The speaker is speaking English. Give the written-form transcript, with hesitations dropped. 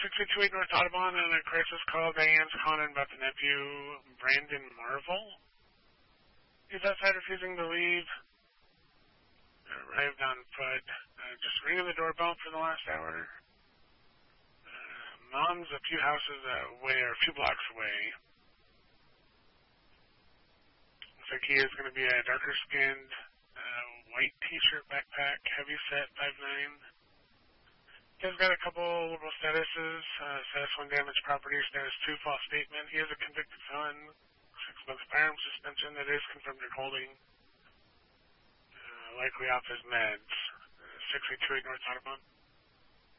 628 North Audubon and a crisis call. Diane's calling about the nephew, Brandon Marvel. He's outside refusing to leave. Arrived on foot. Just ringing the doorbell for the last hour. Mom's a few houses away, or a few blocks away. Looks like he is going to be a darker skinned, white t-shirt, backpack, heavy set, 5'9". He's got a couple little statuses. Status 1 damaged property, status 2 false statement. He is a convicted felon. 6 months firearm suspension that is confirmed in holding. Likely off his meds. 628 North Audubon.